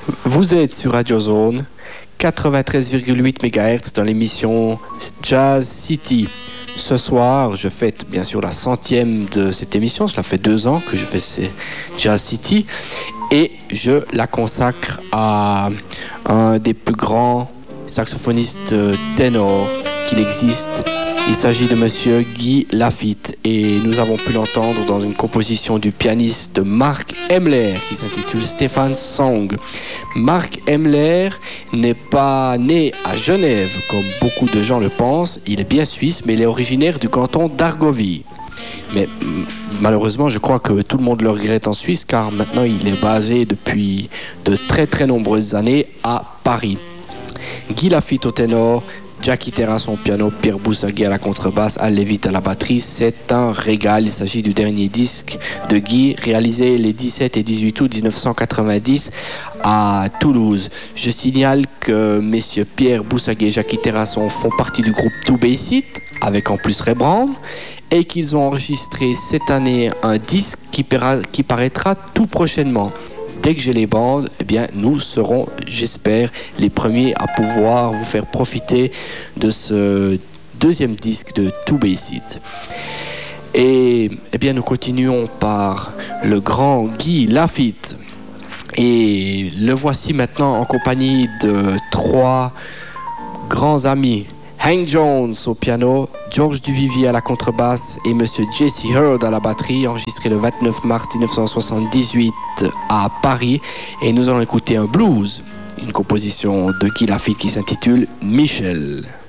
Vous êtes sur Radio Zone 93,8 MHz dans l'émission Jazz City. Ce soir, je fête bien sûr la 100e de cette émission. Cela fait 2 ans que je fais Jazz City et je la consacre à un des plus grands saxophonistes ténors qu'il existe. Il s'agit de monsieur Guy Lafitte et nous avons pu l'entendre dans une composition du pianiste Mark Emmler qui s'intitule Stephan Song. Mark Emmler n'est pas né à Genève comme beaucoup de gens le pensent. Il est bien suisse mais il est originaire du canton d'Argovie. Mais malheureusement, je crois que tout le monde le regrette en Suisse car maintenant il est basé depuis de très très nombreuses années à Paris. Guy Lafitte au ténor, Jackie Terrasse au piano, Pierre Boussagui à la contrebasse, Al Levitt à la batterie. C'est un régal. Il s'agit du dernier disque de Guy, réalisé les 17 et 18 août 1990 à Toulouse. Je signale que messieurs Pierre Boussagui et Jackie Terrasse font partie du groupe Two Bass It, avec en plus Ray Brown, et qu'ils ont enregistré cette année un disque qui paraîtra tout prochainement. Dès que j'ai les bandes, eh bien, nous serons, j'espère, les premiers à pouvoir vous faire profiter de ce deuxième disque de Two Bass It. Et eh bien, nous continuons par le grand Guy Lafitte. Et le voici maintenant en compagnie de 3 grands amis. Hank Jones au piano, Georges Duvivier à la contrebasse et monsieur Jesse Hurd à la batterie, enregistré le 29 mars 1978 à Paris. Et nous allons écouter un blues, une composition de Guy Lafitte qui s'intitule Michel.